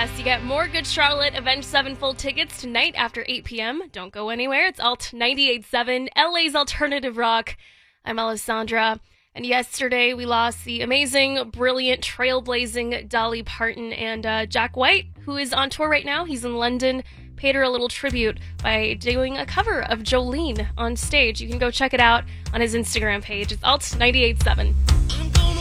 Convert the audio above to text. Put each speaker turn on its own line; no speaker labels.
Yes, you get more Good Charlotte Avenged Sevenfold tickets tonight after 8 p.m. Don't go anywhere. It's Alt 98.7, LA's Alternative Rock. I'm Alessandra. And yesterday we lost the amazing, brilliant, trailblazing Dolly Parton, and Jack White, who is on tour right now. He's in London. Paid her a little tribute by doing a cover of Jolene on stage. You can go check it out on his Instagram page. It's Alt 98.7.